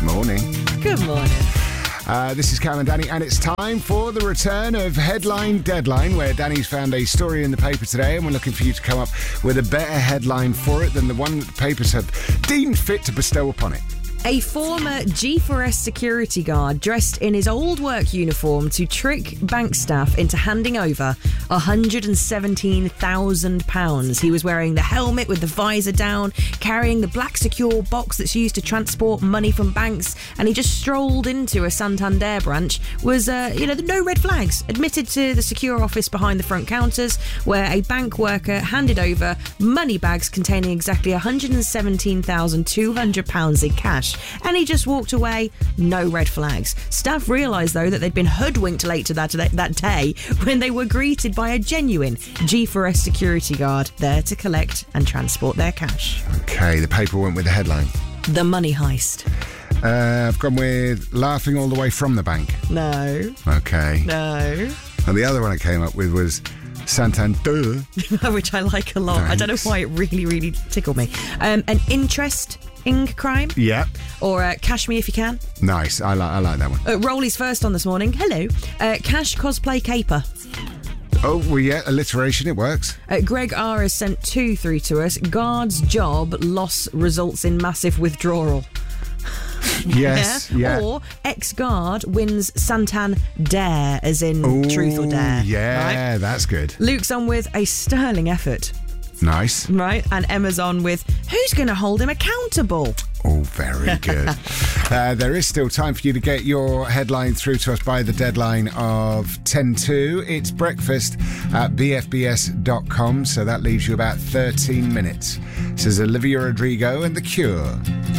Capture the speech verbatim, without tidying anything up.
Morning. Good morning. Uh, this is Cam and Danny, and it's time for the return of Headline Deadline, where Danny's found a story in the paper today, and we're looking for you to come up with a better headline for it than the one that the papers have deemed fit to bestow upon it. A former G four S security guard dressed in his old work uniform to trick bank staff into handing over one hundred seventeen thousand pounds. He was wearing the helmet with the visor down, carrying the black secure box that's used to transport money from banks, and he just strolled into a Santander branch. Was, uh, you know, no red flags. Admitted to the secure office behind the front counters, where a bank worker handed over money bags containing exactly one hundred seventeen thousand two hundred pounds in cash. And he just walked away, no red flags. Staff realised, though, that they'd been hoodwinked late to that, that day when they were greeted by a genuine G four S security guard there to collect and transport their cash. Okay, the paper went with the headline. The money heist. Uh, I've gone with laughing all the way from the bank. No. Okay. No. And the other one I came up with was Santander. Which I like a lot. Thanks. I don't know why it really, really tickled me. Um, an interesting crime. Yeah. Or uh, Cash Me If You Can. Nice. I like I like that one. Uh, Rolly's first on this morning. Hello. Uh, Cash cosplay caper. Oh, well, yeah, alliteration, it works. Uh, Greg R has sent two through to us. Guard's job loss results in massive withdrawal. Yes, yeah. yeah. Or ex-guard wins Santander, as in Ooh, truth or dare. Yeah, right? That's good. Luke's on with a sterling effort. Nice. Right, and Emma's on with who's going to hold him accountable? Oh, very good. uh, there is still time for you to get your headline through to us by the deadline of ten to. It's breakfast at b f b s dot com, so that leaves you about thirteen minutes. This is Olivia Rodrigo and The Cure.